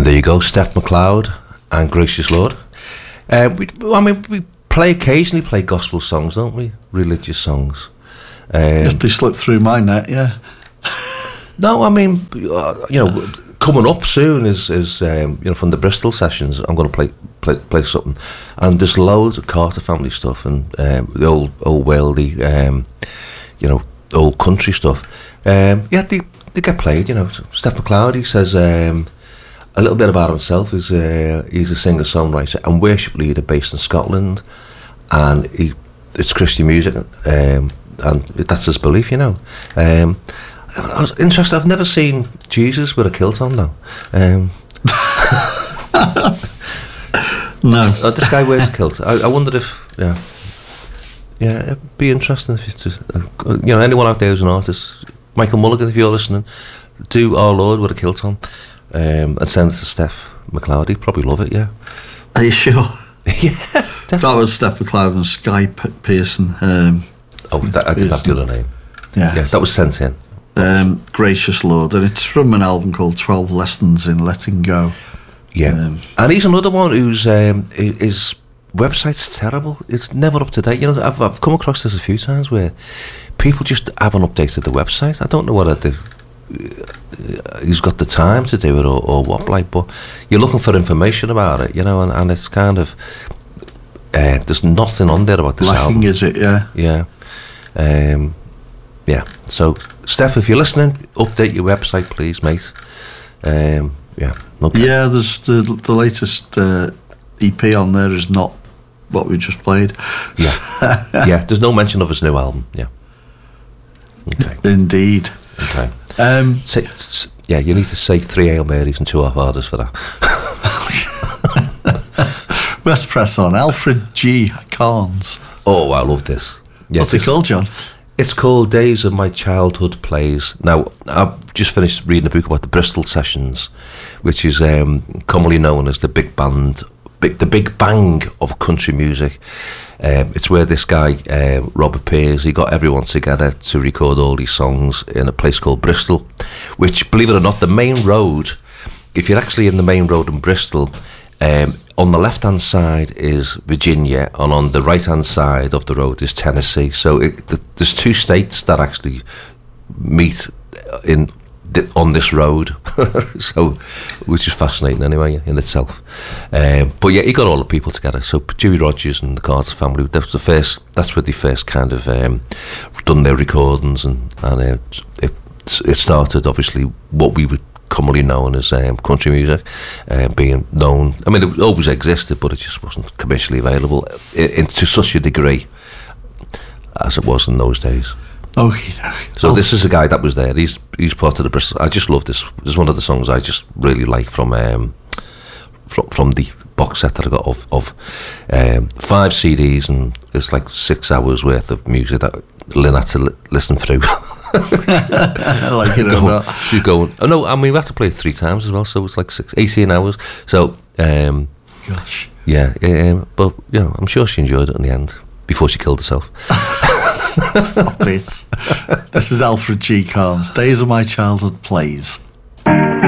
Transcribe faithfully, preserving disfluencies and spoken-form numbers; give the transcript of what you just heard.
And there you go, Steph McLeod and Gracious Lord. Uh, we, I mean, we play occasionally play gospel songs, don't we? Religious songs. Um, if they slip through my net, yeah. No, I mean, uh, you know, coming up soon is is um, you know, from the Bristol sessions. I'm going to play play play something, and there's loads of Carter family stuff and um, the old old worldy, um, you know, old country stuff. Um, yeah, they they get played. You know, Steph McLeod, he says um, a little bit about himself. Is uh, he's a singer songwriter and worship leader based in Scotland, and he it's Christian music, um, and that's his belief. You know. Um, I was interested. I've never seen Jesus with a kilt on though. Um, no, oh, this guy wears a kilt. I, I wondered if, yeah, yeah, it'd be interesting if it's, uh, you know, anyone out there who's an artist, Michael Mulligan, if you're listening, do Our Lord with a kilt on, um, and send it to Steph McLeod. He'd probably love it. Yeah. Are you sure? Yeah, definitely. That was Steph McLeod and Sky P- Pearson. Um, oh, that, I didn't have the other name. Yeah, yeah, that was sent in. Um, Gracious Lord, and it's from an album called twelve Lessons in Letting Go. Yeah, um, and he's another one whose um, his website's terrible. It's never up to date. You know, I've I've come across this a few times where people just haven't updated the website. I don't know whether they've, he's got the time to do it or, or what, like. But you're looking for information about it, you know, and, and it's kind of uh, there's nothing on there about this lacking, album. Is it? Yeah, yeah, um, yeah. So, Steph, if you're listening, update your website, please, mate. Um, yeah. Okay. Yeah, there's the the latest uh, E P on there is not what we just played. Yeah. Yeah, there's no mention of his new album. Yeah. Okay. Indeed. Okay. Um, say, yeah, you need to say three Hail Marys and two half-harders for that. Let's press on. Alfred G. Carnes. Oh, I love this. Yeah, What's it called, John? It's called Days of My Childhood Plays. Now, I've just finished reading a book about the Bristol Sessions, which is um, commonly known as the big band, big, the big bang of country music. Um, it's where this guy, uh, Robert Pears, he got everyone together to record all these songs in a place called Bristol, which, believe it or not, the main road, if you're actually in the main road in Bristol, um, on the left-hand side is Virginia, and on the right-hand side of the road is Tennessee. So it, th- there's two states that actually meet in th- on this road, so which is fascinating anyway in itself. Um, but yeah, he got all the people together. So Dewey Rogers and the Carter family. That was the first. That's where they first kind of um, done their recordings, and and uh, it it started obviously what we would commonly known as um, country music, uh, being known. I mean, it always existed, but it just wasn't commercially available in, in, to such a degree as it was in those days. Okay. So oh. This is a guy that was there. He's he's part of the Bristol. I just love this. This is one of the songs I just really like from um, from from the box set that I got of of um, five C Ds, and it's like six hours worth of music that Lynn had to li- listen through. I like it or not. She's going, oh no, I mean, we have to play it three times as well, so it's like six, eighteen hours. So, um, gosh. Yeah, um, but, you know, I'm sure she enjoyed it in the end, before she killed herself. Stop it. This is Alfred G. Carnes, Days of My Childhood Plays.